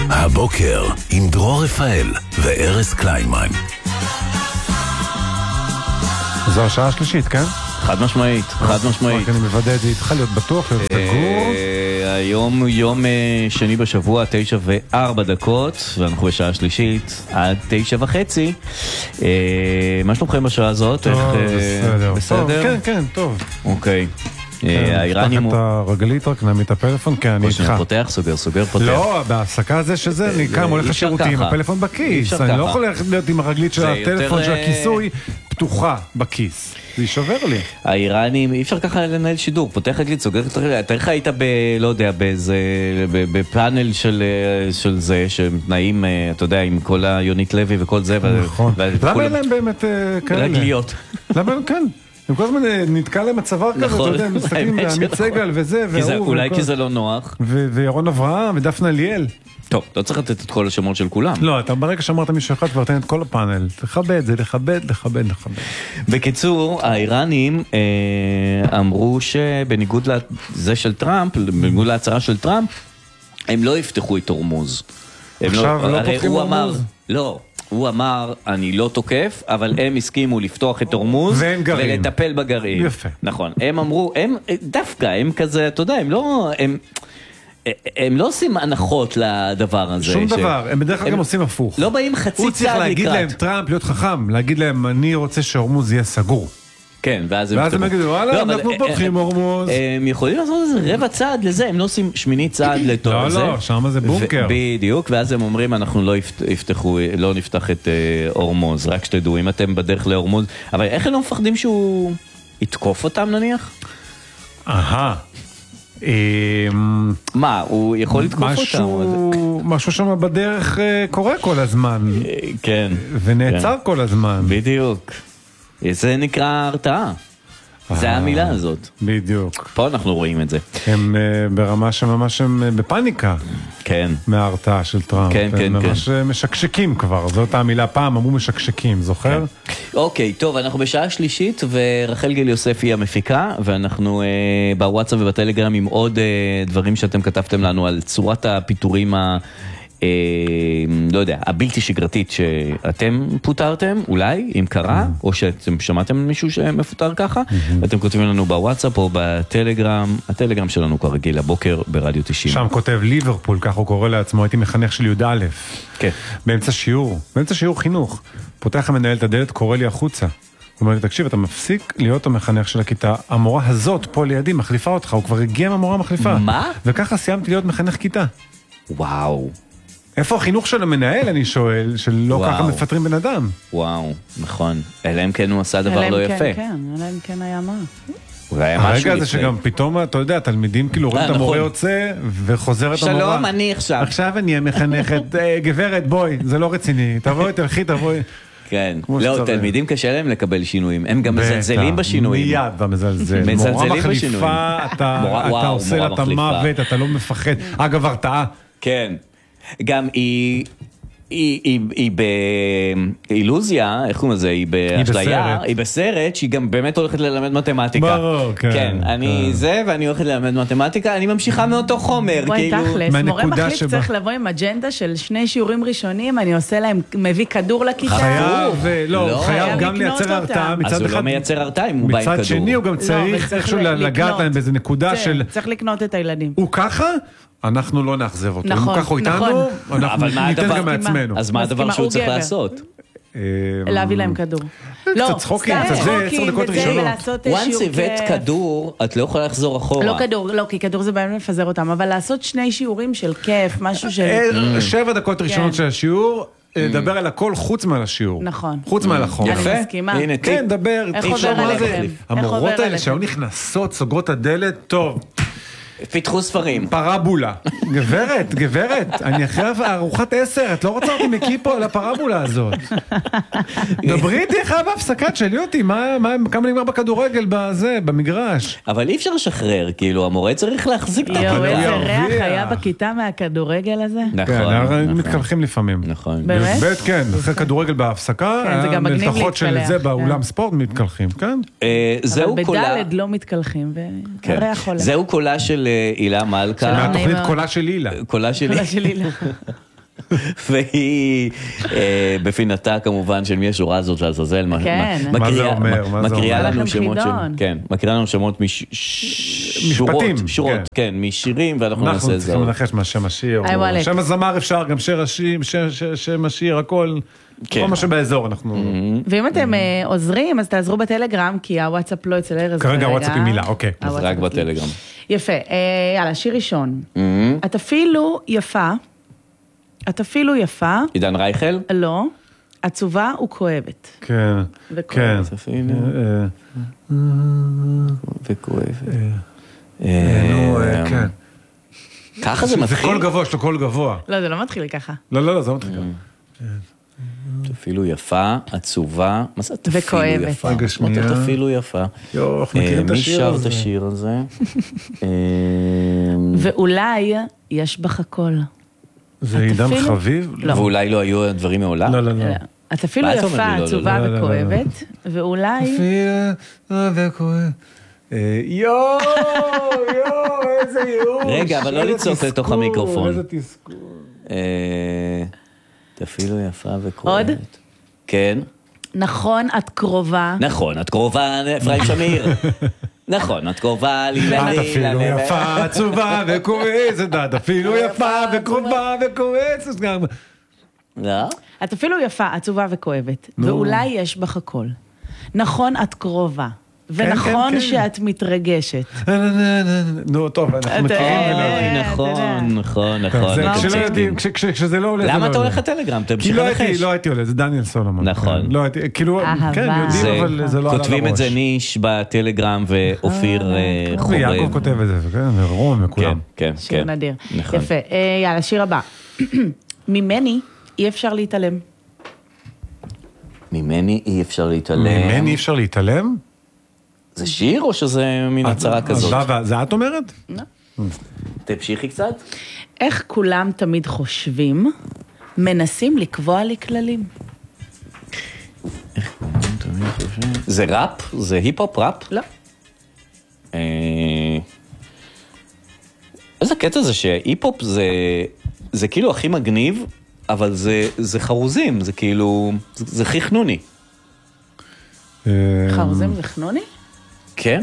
הבוקר עם דרור רפאל וארז קליינמן. זו השעה השלישית, כן? חד משמעית, חד משמעית. אני מוודא את זה, איתך להיות בטוח, להיות סגור. היום יום שני בשבוע, 9:04, ואנחנו בשעה שלישית עד 9:30. מה שלומכם בשעה הזאת? טוב, בסדר. כן, כן, טוב. אוקיי. האיראנים הוא... תפתח את הרגלית, רק נעמי את הפלאפון, כן, אני איתך. פותח, סוגר, פותח. לא, בהפסקה הזה שזה, אני קם, הולך לשירותים, הפלאפון בכיס. אני לא יכול להיות עם הרגלית של הטלפון של הכיסוי פתוחה בכיס. זה יישבר לי. האיראנים, אי אפשר ככה לנהל שידור, פותח רגלית, סוגר את הרגלית. אתה איך היית לא יודע, בפאנל של זה, שמתנאים, אתה יודע, עם כל היונית לוי וכל זה. נכון. למה אין להם באמת כאלה? רגליות. למה אין, כן. הם כל הזמן נתקע להם הצוואר כזה, אתה יודע, מסתכלים לעמית סגל וזה, אולי כי זה לא נוח. וירון אברהם ודפנה ליאל. טוב, לא צריך לתת את כל השמות של כולם. לא, אתה ברגע שאמרת מישהו אחד כבר תן את כל הפאנל. לכבד, זה לכבד. בקיצור, האיראנים אמרו שבניגוד לזה של טראמפ, בניגוד להצהרה של טראמפ, הם לא יפתחו את הורמוז. עכשיו לא פותחים הורמוז? לא. הוא אמר, אני לא תוקף, אבל הם הסכימו לפתוח את הורמוז ולטפל בגרעין. יפה. נכון. הם אמרו, דווקא, הם כזה, אתה יודע, הם לא עושים הנחות לדבר הזה. שום דבר, הם בדרך כלל גם עושים הפוך. לא באים חצי צעד לקראת. הוא צריך להגיד להם, טראמפ, להיות חכם, להגיד להם, אני רוצה שהורמוז יהיה סגור. כן, ואז הם יגידו, וואלה, אנחנו פותחים הורמוז. הם יכולים לעשות איזה רבע צעד לזה, הם לא עושים שמיני צעד לטוב לזה. לא, שם זה בונקר. בדיוק, ואז הם אומרים, אנחנו לא נפתח את הורמוז, רק שתדעו, אם אתם בדרך להורמוז, אבל איך הם לא מפחדים שהוא יתקוף אותם נניח? מה, הוא יכול לתקוף אותם? משהו שם בדרך קורה כל הזמן. כן. ונעצר כל הזמן. בדיוק. זה נקרא הרתעה. זה המילה הזאת. בדיוק. פה אנחנו רואים את זה. הם ברמה שממש הם בפניקה. כן. מההרתעה של טראמפ. כן, כן, כן. הם ממש משקשקים כבר. זאת המילה פעם, אמרו משקשקים, זוכר? אוקיי, טוב, אנחנו בשעה שלישית, ורחל גיל יוסף היא המפיקה, ואנחנו בוואטסאפ ובטלגרם עם עוד דברים שאתם כתבתם לנו על צורת הפיטורים לא יודע, הבלתי שגרתית שאתם פוטרתם, אולי, אם קרה, או שאתם שמעתם מישהו שמפוטר ככה, ואתם כותבים לנו בוואטסאפ או בטלגרם, הטלגרם שלנו כרגיל הבוקר ברדיו 90. שם כותב ליברפול, כך הוא קורא לעצמו, הייתי מחנך של י"א. כן. באמצע שיעור חינוך, פותח המנהל את הדלת, קורא לי החוצה. הוא אומר לי, תקשיב, אתה מפסיק להיות המחנך של הכיתה, המורה הזאת פה לידי מחליפה אותך, הוא כבר הגיע מהמורה מחליפה. מה? וככה סיימתי להיות מחנך כיתה. וואו. איפה החינוך של המנהל, אני שואל, שלא ככה מפטרים בן אדם? וואו, נכון. אלא אם כן הוא עשה דבר לא יפה. כן, אלא אם כן היה מה. הרגע הזה שגם פתאום, אתה יודע, תלמידים כאילו רואים את המורה יוצא וחוזרת המורה. שלום, אני עכשיו. עכשיו אני מחנכת, גברת, בואי, זה לא רציני, תבואי, תלכי, תבואי. כן, לא, תלמידים קשה להם לקבל שינויים, הם גם מזלזלים בשינויים. מיד במזלזל. מורה מחליפה, אתה עושה לה את המוות, אתה לא מפחד. אגב, הרתעה. כן. גם היא באילוזיה, איך קוראים לזה? היא באשליה, היא בסרט, שהיא גם באמת הולכת ללמד מתמטיקה. ברור, כן. כן, אני זה, ואני הולכת ללמד מתמטיקה, אני ממשיכה מאותו חומר. בואי תכלס, מורה מחליף צריך לבוא עם אג'נדה של 2 שיעורים ראשונים, אני עושה להם, מביא כדור לכיתה. חייב גם לייצר הרתעה. אז הוא לא מייצר הרתעה אם הוא בא עם כדור. מצד שני הוא גם צריך איכשהו לגעת להם באיזה נקודה של... צריך לקנות את הילדים. הוא ככה? אנחנו לא נחזב אותו. אם הוא ככה איתנו, אנחנו ניתן גם מעצמנו. אז מה הדבר שהוא צריך לעשות? להביא להם כדור. קצת צחוקים, זה 10 דקות ראשונות. once הבאת כדור, את לא יכולה לחזור אחורה. לא כדור, לא, כי כדור זה בעיה לפזר אותם, אבל לעשות 2 שיעורים של כיף, משהו של... 7 דקות ראשונות של השיעור, לדבר על הכל חוץ מעל השיעור. נכון. חוץ מעל החומר. אני מסכימה. כן, דבר. איך עובר עליכם? המורות האלה שהיו נכנסות, סוגרות הדלת, טוב. פיתחו ספרים. פרבולה. גברת, אני אחרי ארוחת 10, את לא רוצה אותי מקיפו על הפרבולה הזאת. דברי איתי אחרי בהפסקת, שאלי אותי, כמה נגמר בכדורגל בזה, במגרש. אבל אי אפשר לשחרר, כאילו, המורה צריך להחזיק את הכדורגל. איזה ריח היה בכיתה מהכדורגל הזה? נכון. מתקלחים לפעמים. נכון. באמת? בית, כן, אחרי כדורגל בהפסקה, מלתחות של זה באולם ספורט מתקלחים, כן? אבל בדלת לא מתקלחים, והריח עולה. זהו קולה של הילה מלכה. מהתוכנית קולה של הילה. קולה של הילה. והיא בפינתה כמובן של מי השורה הזאת לעזאזל. כן. מה זה אומר? מקריאה לנו לכם שמות של... חידון. כן, מקריאה לנו שמות משפטים, שורות, כן. כן, משירים, ואנחנו נעשה אנחנו את זה. צריכים לנחש מה שם השיר, היי, או וואלק. שם הזמר אפשר, גם שם השיר, הכל, כן. כל מה שבאזור אנחנו... ואם אתם עוזרים, אז תעזרו בטלגרם, כי הוואטסאפ לא אצל ארז. כרגע הוואטסאפ עם מילה, אוקיי. אז רק בטלגרם. יפה, יאללה, שיר ראשון. את אפילו יפה, את אפילו יפה, עידן רייכל? לא, עצובה וכואבת. כן, וכואבת. כן. אפילו וכואבת. נו, כן. ככה זה זה מתחיל? קול גבוה, יש לו קול גבוה. לא, זה לא מתחיל ככה. לא, זה לא מתחיל. אפילו יפה, עצובה, מה זה אפילו וכואבת. יפה? רגע, שנייה. אפילו יפה. יואו, אנחנו מכירים את מי השיר שר את הזה. השיר הזה? ואולי יש בך הכל. זה עידן אפילו- חביב? לא. ואולי לא היו הדברים מעולם? לא. את אפילו מה את אומרת יפה, לי? לא, עצובה לא, לא, לא, וכואבת, ואולי... אפילו וכואב. יואו, איזה ייאוש. רגע, אבל לא איזה לצעוק לתוך תסכול, המיקרופון. איזה תסכול. את אפילו יפה וכואבת. עוד? כן. נכון, את קרובה. נכון, את קרובה לאפרים שמיר. נכון, את קרובה לי. את אפילו יפה, עצובה וכועסת, את אפילו יפה וקרובה וכועסת גם. לא? את אפילו יפה, עצובה וכואבת, ואולי יש בך הכל. נכון, את קרובה. ונכון כן. שאת מתרגשת. נו, טוב, אנחנו מכירים. נכון. זה אתם כשלא יודעים, צודקים. כשזה לא עולה, זה לא עולה. למה אתה הולך לטלגרם? כי תמשיך לנחש. לא הייתי עולה, זה דניאל סולומון. נכון. לא הייתי, כאילו, אהבה. כן, יודעים, אבל זה לא עלה לראש. כותבים את זה ניש בטלגרם ואופיר חורב. ויעקב כותב את זה, כן, ורון וכולם. כן. שיר נדיר. נכון. יפה. יאללה, שיר הבא. ממני אי אפשר להתעלם. ממני אי אפשר להתעלם. ממני אי אפשר להתעלם? זה שיר או שזה מין הצהרה כזאת? זה את אומרת? תמשיכי קצת. איך כולם תמיד חושבים, מנסים לקבוע לי כללים. זה ראפ? זה היפ-הופ ראפ? לא. איזה קטע זה שהיפ-הופ זה כאילו הכי מגניב, אבל זה חרוזים, זה כאילו, זה הכי חנוני. חרוזים זה חנוני? כן?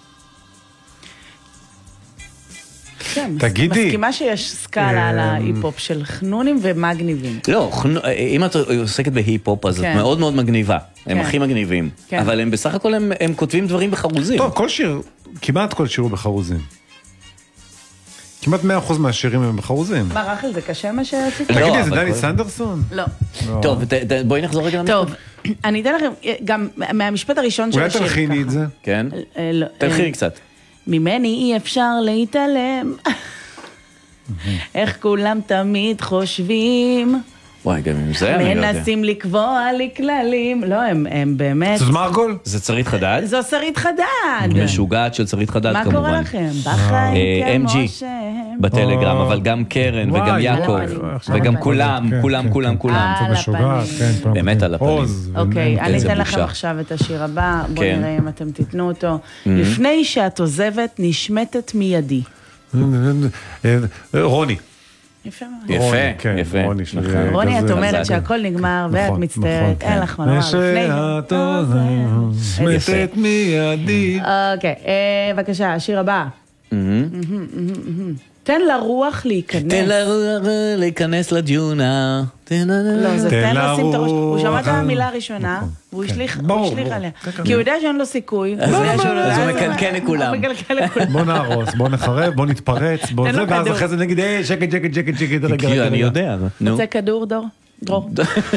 כן. תגידי. מסכימה שיש סקאלה על ההיפ-הופ של חנונים ומגניבים. לא, אם את עוסקת בהיפ-הופ, אז את כן. מאוד מאוד מגניבה. הם כן. הכי הכי מגניבים. כן. אבל הם בסך הכל הם כותבים דברים בחרוזים. טוב, כל שיר, כמעט כל שיר הוא בחרוזים. כמעט 100% מהשירים הם בחרוזים. מה, רחל, זה קשה מה שעשיתי? לא, תגידי, זה אבל דני כל- סנדרסון? לא. טוב, בואי נחזור רגע למשפט. טוב, אני אתן לכם, גם מהמשפט הראשון של אולי השיר. תלחיני את ככה. זה? כן? לא, תלכי קצת. ממני אי אפשר להתעלם. איך כולם תמיד חושבים, וואי, גם עם זה אני לא יודע. מנסים לקבוע לי כללים. לא, הם באמת... זאת מרגול? זה שרית חדד? זו שרית חדד. משוגעת של שרית חדד מה כמובן. קורה לכם? בחיים MG. כמו שהם. בטלגרם, אבל גם קרן וגם וואי, יעקב, וואי, וגם וואי. כולם, כן, כולם, כן, כולם, כן. כולם. על משוגעת, הפנים. כן, פעם באמת על הפנים. עוז, אוקיי, אני איזה אתן לכם בושה. עכשיו את השיר הבא, בואו כן. נראה אם אתם תיתנו אותו. לפני שאת עוזבת, נשמטת מידי. רוני. יפה מאוד. יפה, רוני, כן, יפה. רוני שלי. נכון. רוני, את כזה אומרת חזק. שהכל נגמר ואת נכון, מצטערת, נכון, אין כן. לך מה לומר. ושאת עוזבת מידי. אוקיי, בבקשה, השיר הבא. תן לרוח להיכנס. תן לה להיכנס לג'ונה. לא, זה תן תן לשים את הראש. לרוח. הוא שמע את המילה הראשונה, והוא כן. השליך ברור, עליה. כן, כי הוא יודע שאין לו סיכוי. אז הוא מקלקל לכולם. הוא מקלקל לכולם. בוא נהרוס, בוא נחרב, בוא נתפרץ, בוא תן זה, לו ואז כדור. אחרי זה נגיד, שקט, שקט, שקט, שקט, רגע, כאילו, רגע, אני רגע. יודע. נו, רוצה כדור, דרור?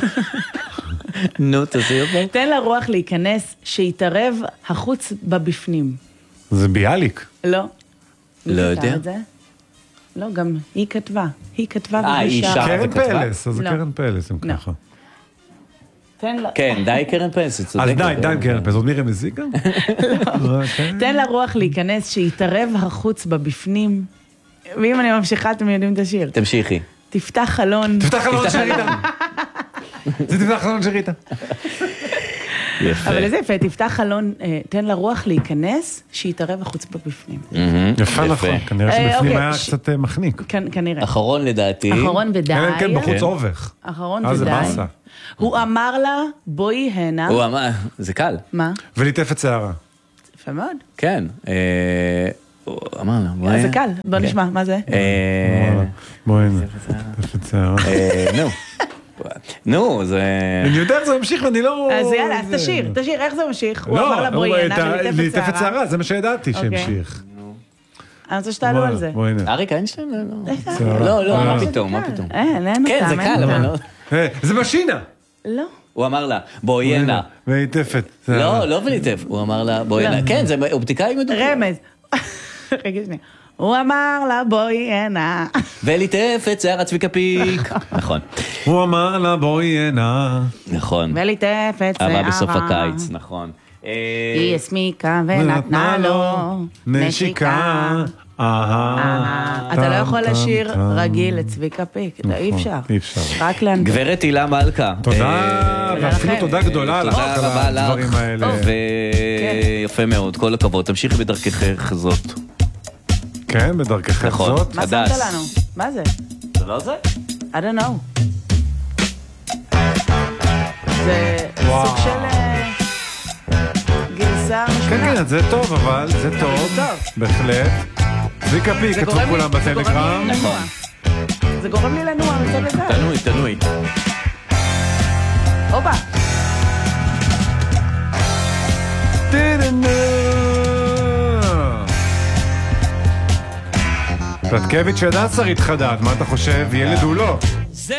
נו, תעשי אותו. תן לרוח להיכנס, שיתערב החוץ בבפנים. זה ביאליק. לא. מי לא כתב יודע. את זה? לא, גם היא כתבה. היא כתבה היא והיא שרה. שרה. קרן וכתבה? פלס, אז זה לא. קרן פלס, אם לא. ככה. תן לה- כן, די קרן פלס, היא צודקת. אז די קרן פלס, עוד מירי מזיקה? תן לרוח להיכנס, שיתערב החוץ בבפנים. ואם אני ממשיכה, אתם יודעים את השיר. תמשיכי. תפתח חלון. תפתח חלון שריטה. זה תפתח חלון שריטה. יפה. אבל איזה יפה, תפתח חלון, תן לרוח להיכנס, שיתערב החוץ בפנים. יפה נכון, כנראה שבפנים היה קצת מחניק. כנראה. אחרון לדעתי. אחרון ודי. כן, בחוץ אובך. אחרון ודי. זה באסה. הוא אמר לה, בואי הנה. הוא אמר, זה קל. מה? וליטף את שערה. יפה מאוד. כן. הוא אמר לה, בואי הנה. זה קל, בוא נשמע, מה זה? בואי הנה, ליטף את שערה. נו, זה... אני יודע איך זה ממשיך ואני לא... אז יאללה, אז תשאיר, איך זה ממשיך? הוא אמר לה, בואי הנה ליטף את שערה, זה מה שידעתי שהמשיך. אני רוצה שתעלו על זה. בואי הנה. אריק איינשטיין? לא, מה פתאום, מה פתאום? אין אותם. כן, זה קל, אבל לא... זה משינה. לא. הוא אמר לה, בואי הנה. וליטפת. לא וליטף, הוא אמר לה, בואי הנה. כן, זה אופטיקאי מדובר. רמז. רגע שנייה. הוא אמר לה, בואי הנה. וליטף את שערה צביקה פיק. נכון. הוא אמר לה, בואי הנה. נכון. וליטף את שערה. הבא בסוף הקיץ, נכון. היא הסמיקה ונתנה לו נשיקה. אתה לא יכול לשיר רגיל לצביקה פיק, אי אפשר. רק לאנגלית. גברת הילה מלכה. תודה, ואפילו תודה גדולה לך על הדברים האלה. ויפה מאוד, כל הכבוד. תמשיכי בדרכך זאת. כן, בדרכך זאת. מה שמת לנו? מה זה? זה לא זה? I don't know. זה סוג של גרסה משמונה. כן, זה טוב, אבל זה טוב. בהחלט. צביקה פיק, כתבו כולם בטלגרם. זה גורם לי לנוע מצד לצד. תנוי. הופה. פלטקביץ' ידע שרית חדד, מה אתה חושב? ילד הוא לא.